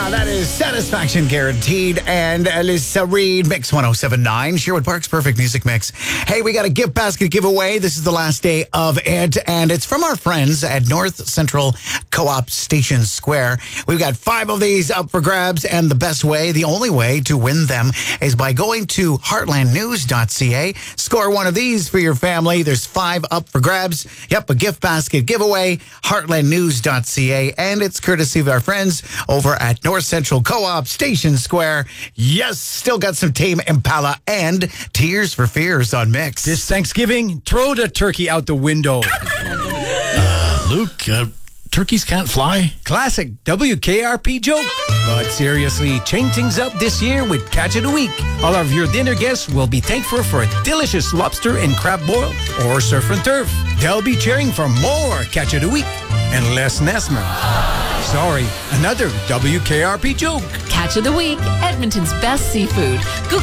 That is Satisfaction Guaranteed and Alyssa Reed, Mix 107.9, Sherwood Park's Perfect Music Mix. Hey, we got a gift basket giveaway. This is the last day of it, and it's from our friends at North Central Co-op Station Square. We've got 5 of these up for grabs, and the only way to win them is by going to heartlandnews.ca. Score one of these for your family. There's 5 up for grabs. Yep, a gift basket giveaway, heartlandnews.ca, and it's courtesy of our friends over at North Central Co-op Station Square. Yes, still got some Tame Impala and Tears for Fears on Mix. This Thanksgiving, throw the turkey out the window. Luke, turkeys can't fly? Classic WKRP joke. But seriously, change things up this year with Catch of the Week. All of your dinner guests will be thankful for a delicious lobster and crab boil or surf and turf. They'll be cheering for more Catch of the Week and less Nesmer. Sorry, another WKRP joke. Catch of the Week, Edmonton's best seafood. Go